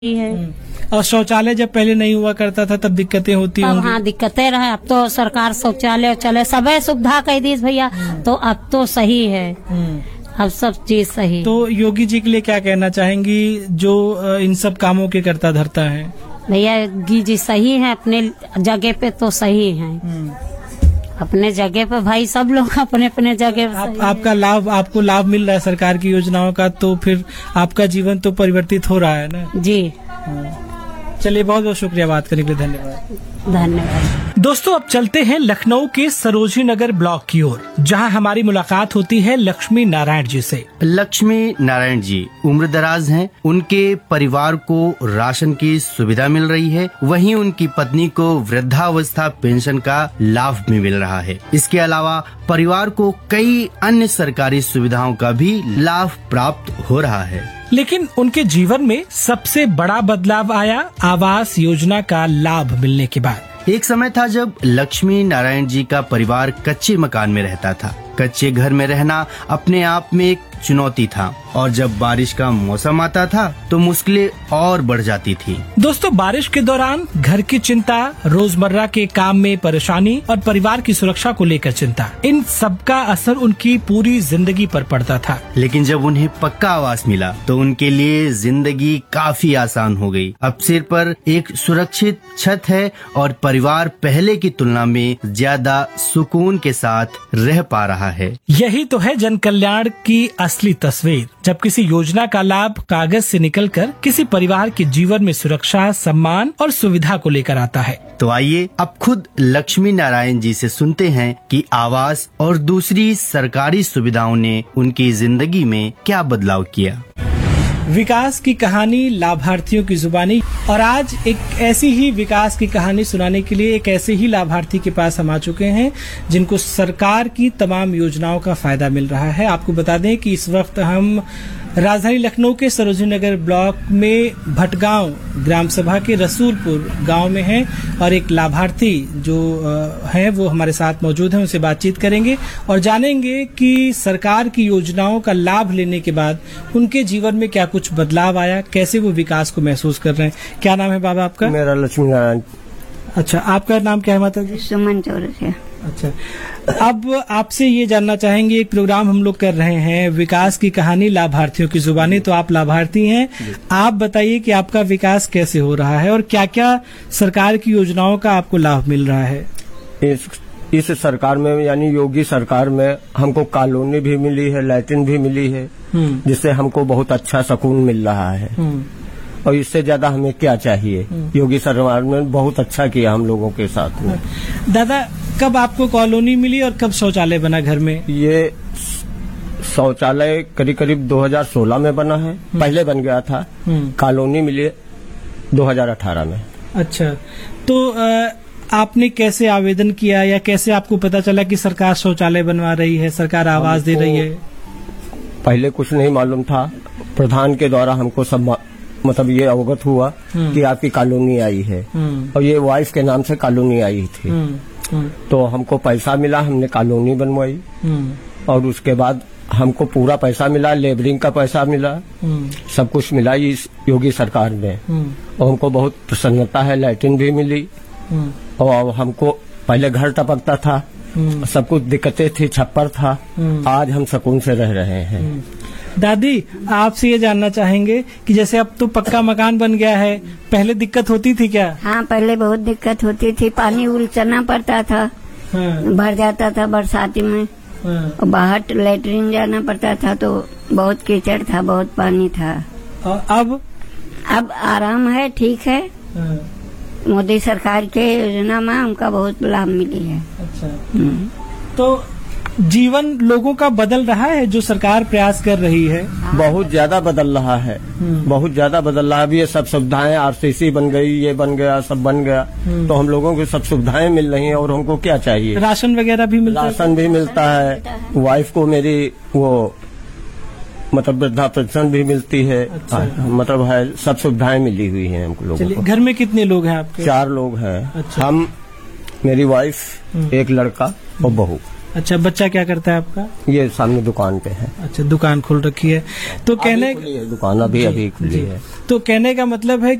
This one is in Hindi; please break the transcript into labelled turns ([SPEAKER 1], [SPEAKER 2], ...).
[SPEAKER 1] है।
[SPEAKER 2] और शौचालय जब पहले नहीं हुआ करता था तब दिक्कतें होती होंगी।
[SPEAKER 1] हाँ, दिक्कतें रहे। अब तो सरकार शौचालय चले सबे सुविधा कह दी भैया, तो अब तो सही है, अब सब चीज सही।
[SPEAKER 2] तो योगी जी के लिए क्या कहना चाहेंगी जो इन सब कामों के करता धरता है?
[SPEAKER 1] भैया योगी जी सही है, अपने जगह पे तो सही है, अपने जगह पे भाई सब लोग अपने अपने जगह पे
[SPEAKER 2] आपको लाभ मिल रहा है सरकार की योजनाओं का, तो फिर आपका जीवन तो परिवर्तित हो रहा है ना
[SPEAKER 1] जी।
[SPEAKER 2] चलिए, बहुत बहुत शुक्रिया, बात करने के लिए
[SPEAKER 1] धन्यवाद।
[SPEAKER 2] दोस्तों, अब चलते हैं लखनऊ के सरोजनी नगर ब्लॉक की ओर, जहां हमारी मुलाकात होती है लक्ष्मी नारायण जी से।
[SPEAKER 3] लक्ष्मी नारायण जी उम्र दराज हैं, उनके परिवार को राशन की सुविधा मिल रही है, वहीं उनकी पत्नी को वृद्धावस्था पेंशन का लाभ भी मिल रहा है। इसके अलावा परिवार को कई अन्य सरकारी सुविधाओं का भी लाभ प्राप्त हो रहा है।
[SPEAKER 2] लेकिन उनके जीवन में सबसे बड़ा बदलाव आया आवास योजना का लाभ मिलने के बाद।
[SPEAKER 3] एक समय था जब लक्ष्मी नारायण जी का परिवार कच्चे मकान में रहता था। कच्चे घर में रहना अपने आप में एक चुनौती था, और जब बारिश का मौसम आता था तो मुश्किलें और बढ़ जाती थी।
[SPEAKER 2] दोस्तों, बारिश के दौरान घर की चिंता, रोजमर्रा के काम में परेशानी और परिवार की सुरक्षा को लेकर चिंता, इन सब का असर उनकी पूरी जिंदगी पर पड़ता था।
[SPEAKER 3] लेकिन जब उन्हें पक्का आवास मिला तो उनके लिए जिंदगी काफी आसान हो गई। अब सिर पर एक सुरक्षित छत है और परिवार पहले की तुलना में ज्यादा सुकून के साथ रह पा रहा है।
[SPEAKER 2] यही तो है जन कल्याण की असली तस्वीर, जब किसी योजना का लाभ कागज से निकलकर किसी परिवार के जीवन में सुरक्षा, सम्मान और सुविधा को लेकर आता है।
[SPEAKER 3] तो आइए अब खुद लक्ष्मी नारायण जी से सुनते हैं कि आवास और दूसरी सरकारी सुविधाओं ने उनकी जिंदगी में क्या बदलाव किया।
[SPEAKER 2] विकास की कहानी लाभार्थियों की जुबानी। और आज एक ऐसी ही विकास की कहानी सुनाने के लिए एक ऐसे ही लाभार्थी के पास हम आ चुके हैं जिनको सरकार की तमाम योजनाओं का फायदा मिल रहा है। आपको बता दें कि इस वक्त हम राजधानी लखनऊ के सरोजनी नगर ब्लॉक में भटगांव ग्राम सभा के रसूलपुर गांव में हैं, और एक लाभार्थी जो हैं वो हमारे साथ मौजूद हैं, उनसे बातचीत करेंगे और जानेंगे कि सरकार की योजनाओं का लाभ लेने के बाद उनके जीवन में क्या कुछ बदलाव आया, कैसे वो विकास को महसूस कर रहे हैं। क्या नाम है बाबा आपका?
[SPEAKER 4] मेरा लक्ष्मी नारायण।
[SPEAKER 2] अच्छा, आपका नाम क्या है माता जी?
[SPEAKER 1] सुमन चौरसिया।
[SPEAKER 2] अच्छा, अब आपसे ये जानना चाहेंगे, एक प्रोग्राम हम लोग कर रहे हैं विकास की कहानी लाभार्थियों की जुबानी, तो आप लाभार्थी हैं, आप बताइए कि आपका विकास कैसे हो रहा है और क्या क्या सरकार की योजनाओं का आपको लाभ मिल रहा है।
[SPEAKER 4] इस सरकार में यानी योगी सरकार में हमको कॉलोनी भी मिली है, लैट्रिन भी मिली है, जिससे हमको बहुत अच्छा सुकून मिल रहा है, और इससे ज्यादा हमें क्या चाहिए। योगी सरकार ने बहुत अच्छा किया हम लोगों के साथ में।
[SPEAKER 2] दादा, कब आपको कॉलोनी मिली और कब शौचालय बना घर में? ये
[SPEAKER 4] शौचालय करीब करीब 2016 में बना है, पहले बन गया था। कॉलोनी मिली 2018 में।
[SPEAKER 2] अच्छा, तो आपने कैसे आवेदन किया या कैसे आपको पता चला कि सरकार शौचालय बनवा रही है, सरकार आवास दे रही है?
[SPEAKER 4] पहले कुछ नहीं मालूम था, प्रधान के द्वारा हमको सब मतलब ये अवगत हुआ कि आपकी कॉलोनी आई है, और ये वाइफ के नाम से कॉलोनी आई थी। तो हमको पैसा मिला, हमने कॉलोनी बनवाई, और उसके बाद हमको पूरा पैसा मिला, लेबरिंग का पैसा मिला, सब कुछ मिला इस योगी सरकार में, और हमको बहुत प्रसन्नता है। लैट्रिन भी मिली, और हमको पहले घर टपकता था, सब कुछ दिक्कतें थी, छप्पर था, आज हम सुकून से रह रहे हैं।
[SPEAKER 2] दादी, आपसे ये जानना चाहेंगे कि जैसे अब तो पक्का मकान बन गया है, पहले दिक्कत होती थी क्या?
[SPEAKER 5] हाँ, पहले बहुत दिक्कत होती थी, पानी उलचना पड़ता था। हाँ। भर जाता था बरसाती में। हाँ। और बाहर लेटरिन जाना पड़ता था, तो बहुत कीचड़ था, बहुत पानी था।
[SPEAKER 2] और अब
[SPEAKER 5] आराम है, ठीक है।
[SPEAKER 2] हाँ।
[SPEAKER 5] मोदी सरकार के योजना में हमका बहुत लाभ मिली है।
[SPEAKER 2] अच्छा, तो जीवन लोगों का बदल रहा है जो सरकार प्रयास कर रही है?
[SPEAKER 4] बहुत ज्यादा बदल रहा है, बहुत ज्यादा बदल रहा है। अभी ये सब सुविधाएं, आरसीसी बन गई, ये बन गया, सब बन गया, तो हम लोगों को सब सुविधाएं मिल रही हैं, और हमको क्या चाहिए।
[SPEAKER 2] राशन वगैरह भी मिलता है?
[SPEAKER 4] राशन भी मिलता है, वाइफ को मेरी वो मतलब वृद्धा पेंशन भी मिलती है। अच्छा। मतलब है, सब सुविधाएं मिली हुई हैं हम लोगों को।
[SPEAKER 2] घर में कितने लोग हैं आपके?
[SPEAKER 4] 4 लोग हैं। अच्छा। हम, मेरी वाइफ, एक लड़का और बहू।
[SPEAKER 2] अच्छा, बच्चा क्या करता है आपका?
[SPEAKER 4] ये सामने दुकान पे है।
[SPEAKER 2] अच्छा, दुकान खोल रखी है। तो कहने
[SPEAKER 4] दुकान अभी खुली है।
[SPEAKER 2] तो कहने का मतलब है